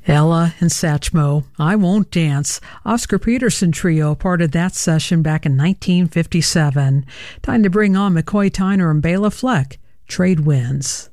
Ella and Satchmo, I Won't Dance. Oscar Peterson Trio, part of that session back in 1957. Time to bring on McCoy Tyner and Bela Fleck, Trade Winds.